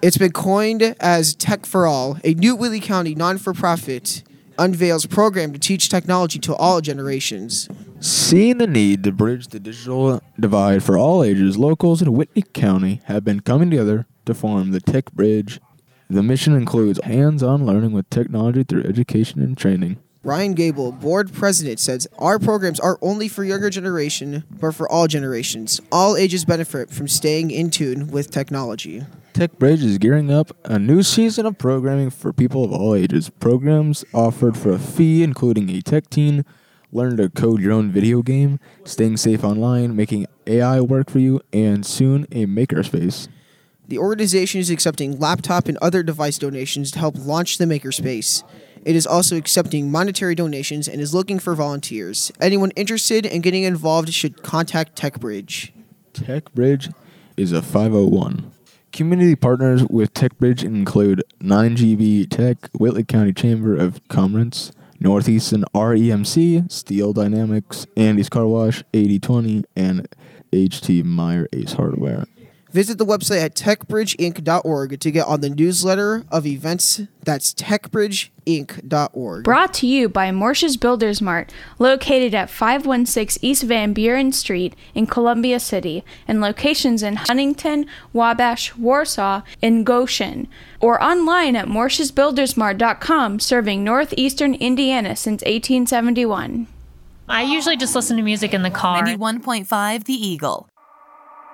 It's been coined as Tech for All. A new Whitley County non-for-profit unveils program to teach technology to all generations. Seeing the need to bridge the digital divide for all ages, locals in Whitley County have been coming together to form the Tech Bridge. The mission includes hands-on learning with technology through education and training. Ryan Gable, board president, says our programs aren't only for younger generation, but for all generations. All ages benefit from staying in tune with technology. Tech Bridge is gearing up a new season of programming for people of all ages. Programs offered for a fee, including a tech teen, learn to code your own video game, staying safe online, making AI work for you, and soon a makerspace. The organization is accepting laptop and other device donations to help launch the makerspace. It is also accepting monetary donations and is looking for volunteers. Anyone interested in getting involved should contact TechBridge. TechBridge is a 501. Community partners with TechBridge include 9GB Tech, Whitley County Chamber of Commerce, Northeastern REMC, Steel Dynamics, Andy's Car Wash, 8020, and HT Meyer Ace Hardware. Visit the website at techbridgeinc.org to get on the newsletter of events. That's techbridgeinc.org. Brought to you by Morsches Builders Mart, located at 516 East Van Buren Street in Columbia City, and locations in Huntington, Wabash, Warsaw, and Goshen, or online at morschesbuildersmart.com, serving northeastern Indiana since 1871. I usually just listen to music in the car. 91.5 The Eagle.